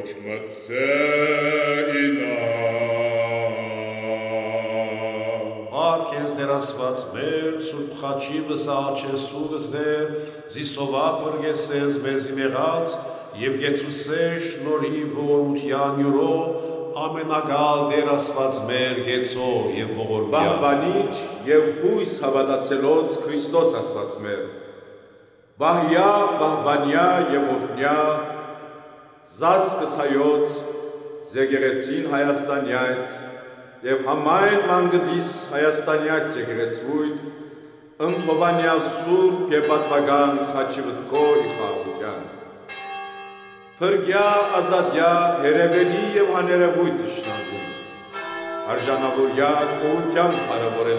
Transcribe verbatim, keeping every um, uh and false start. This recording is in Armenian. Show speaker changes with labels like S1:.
S1: ոչ մծեինա
S2: Արք ես ներասված մեր, սուրբ խաչի վսաաչեսուվս դեր, զիսովա պրգեսես մեզի մեղած, և գեցուսեշ նորի ողորության յուրո, ամենագալ դեր ասված մեր գեցո և ողորմյա։
S3: Բահբանիչ և հույս հավատացելոց Քրիստոս ասված մեր, բահյա, բահբանյա և օրհնյա, զասկս հայոց, զեգերեցին Հայաստանյայց, և համայն մանգդիս Հայաստանյայց եկեղեցվույթ, ըմթովանյա սուրբ և պատվագան խաչի վտքո իխաղության։ Փրկյա, ազատյա, երևելի և աներևույթ թշնամի, արժանավորյա քոհությամբ հարևորել